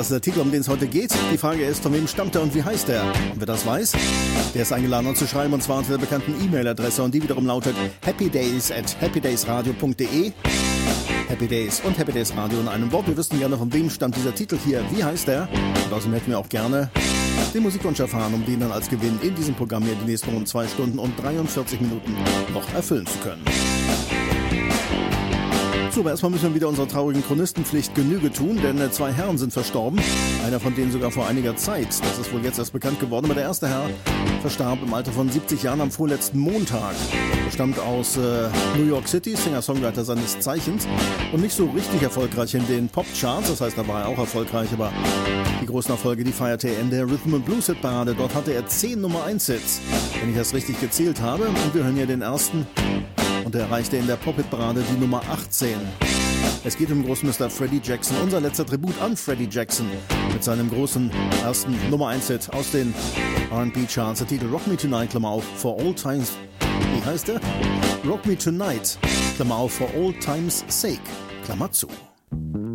Das ist der Titel, um den es heute geht. Die Frage ist, von wem stammt er und wie heißt er? Und wer das weiß, der ist eingeladen, uns zu schreiben, und zwar unter der bekannten E-Mail-Adresse, und die wiederum lautet happydays@happydaysradio.de. Happy Days und Happy Days Radio in einem Wort. Wir wissen gerne, von wem stammt dieser Titel hier, wie heißt er? Und außerdem hätten wir auch gerne den Musikwunsch erfahren, um den dann als Gewinn in diesem Programm hier die nächsten rund 2 Stunden und 43 Minuten noch erfüllen zu können. So, aber erstmal müssen wir wieder unserer traurigen Chronistenpflicht Genüge tun, denn 2 Herren sind verstorben. Einer von denen sogar vor einiger Zeit. Das ist wohl jetzt erst bekannt geworden. Aber der erste Herr verstarb im Alter von 70 Jahren am vorletzten Montag. Er stammt aus New York City, Singer-Songwriter seines Zeichens und nicht so richtig erfolgreich in den Pop-Charts. Das heißt, da war er auch erfolgreich, aber die großen Erfolge, die feierte er in der Rhythm & Blues Hitparade. Dort hatte er 10 Nummer 1 Hits, wenn ich das richtig gezählt habe. Und wir hören hier den ersten. Und er erreichte in der Pop-Hit-Parade die Nummer 18. Es geht um Großmeister Freddie Jackson, unser letzter Tribut an Freddie Jackson mit seinem großen ersten Nummer 1-Hit aus den R&B-Charts. Der Titel Rock Me Tonight, Klammer auf, for all times. Wie heißt er? Rock Me Tonight, Klammer auf, for all times sake, Klammer zu.